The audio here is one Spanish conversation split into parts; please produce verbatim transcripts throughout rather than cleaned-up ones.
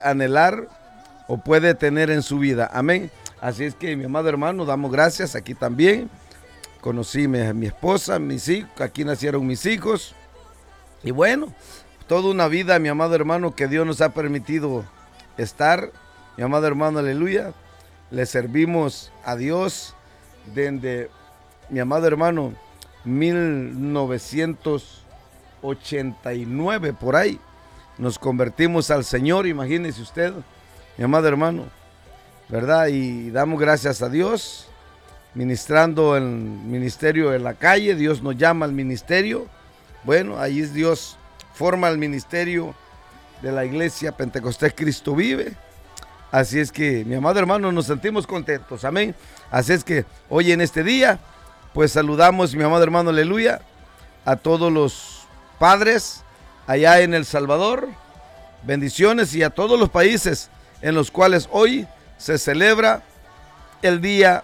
anhelar o puede tener en su vida. Amén. Así es que, mi amado hermano, damos gracias aquí también. Conocí a mi, mi esposa, mis hijos, aquí nacieron mis hijos. Y bueno, toda una vida, mi amado hermano, que Dios nos ha permitido estar. Mi amado hermano, aleluya. Le servimos a Dios desde, mi amado hermano, mil novecientos ochenta y nueve, por ahí. Nos convertimos al Señor, imagínese usted, mi amado hermano, ¿verdad? Y damos gracias a Dios, ministrando el ministerio en la calle. Dios nos llama al ministerio. Bueno, ahí es Dios, forma el ministerio de la iglesia Pentecostés Cristo Vive. Así es que, mi amado hermano, nos sentimos contentos, amén. Así es que hoy en este día, pues saludamos, mi amado hermano, aleluya, a todos los padres allá en El Salvador, bendiciones, y a todos los países en los cuales hoy se celebra el Día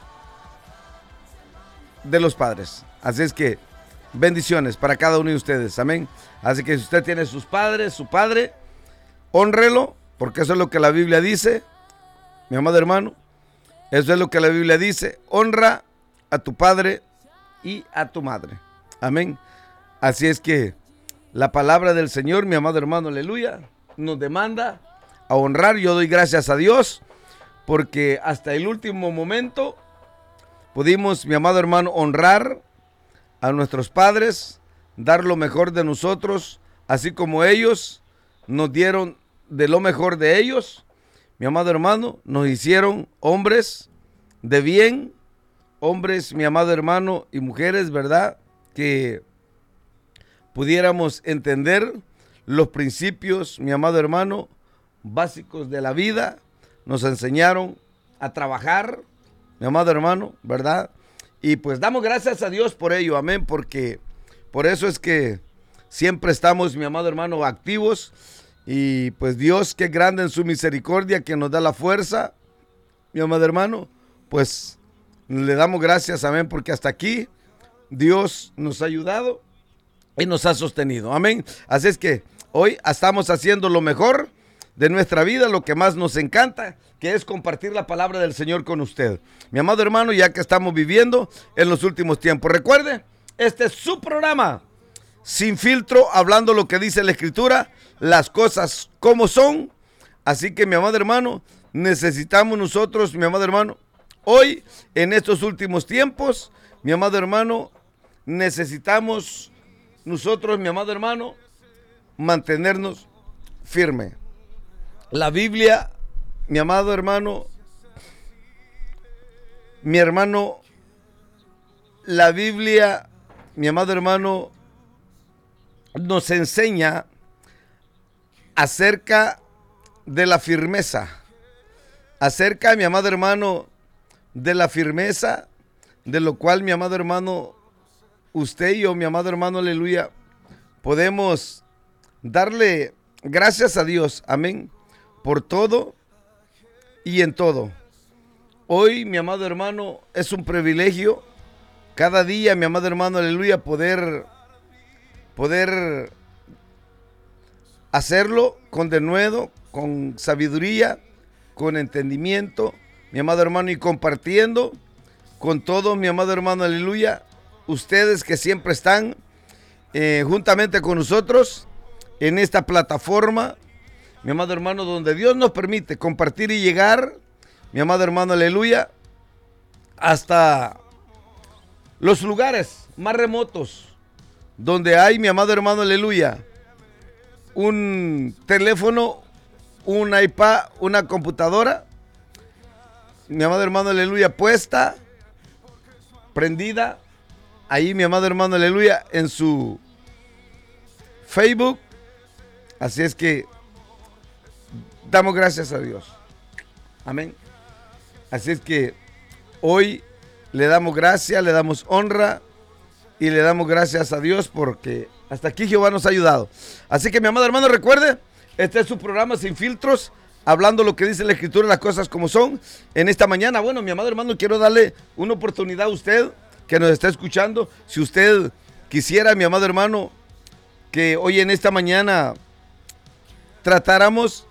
de los Padres. Así es que bendiciones para cada uno de ustedes, amén. Así que si usted tiene sus padres, su padre, hónrelo, porque eso es lo que la Biblia dice, mi amado hermano. Eso es lo que la Biblia dice: honra a tu padre y a tu madre, amén. Así es que la palabra del Señor, mi amado hermano, aleluya, nos demanda a honrar. Yo doy gracias a Dios porque hasta el último momento pudimos, mi amado hermano, honrar a nuestros padres, dar lo mejor de nosotros, así como ellos nos dieron de lo mejor de ellos. Mi amado hermano, nos hicieron hombres de bien, hombres, mi amado hermano, y mujeres, ¿verdad?, que pudiéramos entender los principios, mi amado hermano, básicos de la vida. Nos enseñaron a trabajar, mi amado hermano, ¿verdad? Y pues damos gracias a Dios por ello, amén, porque por eso es que siempre estamos, mi amado hermano, activos. Y pues Dios, que es grande en su misericordia, que nos da la fuerza, mi amado hermano, pues le damos gracias, amén, porque hasta aquí Dios nos ha ayudado y nos ha sostenido, amén. Así es que hoy estamos haciendo lo mejor de nuestra vida, lo que más nos encanta, que es compartir la palabra del Señor con usted, mi amado hermano, ya que estamos viviendo en los últimos tiempos. Recuerde, este es su programa, Sin Filtro, hablando lo que dice la Escritura, las cosas como son. Así que, mi amado hermano, necesitamos nosotros, mi amado hermano, hoy, en estos últimos tiempos, mi amado hermano, necesitamos nosotros, mi amado hermano, mantenernos firme. La Biblia, mi amado hermano, mi hermano, la Biblia, mi amado hermano, nos enseña acerca de la firmeza, acerca, mi amado hermano, de la firmeza, de lo cual, mi amado hermano, usted y yo, mi amado hermano, aleluya, podemos darle gracias a Dios, amén, por todo y en todo. Hoy, mi amado hermano, es un privilegio cada día, mi amado hermano, aleluya, poder, poder hacerlo con denuedo, con sabiduría, con entendimiento, mi amado hermano, y compartiendo con todos, mi amado hermano, aleluya, ustedes que siempre están eh, juntamente con nosotros en esta plataforma, mi amado hermano, donde Dios nos permite compartir y llegar, mi amado hermano, aleluya, hasta los lugares más remotos, donde hay, mi amado hermano, aleluya, un teléfono, un iPad, una computadora, mi amado hermano, aleluya, puesta, prendida, ahí, mi amado hermano, aleluya, en su Facebook. Así es que damos gracias a Dios, amén. Así es que hoy le damos gracias, le damos honra y le damos gracias a Dios porque hasta aquí Jehová nos ha ayudado. Así que, mi amado hermano, recuerde, este es su programa Sin Filtros, hablando lo que dice la Escritura, las cosas como son. En esta mañana, bueno, mi amado hermano, quiero darle una oportunidad a usted que nos está escuchando. Si usted quisiera, mi amado hermano, que hoy en esta mañana tratáramos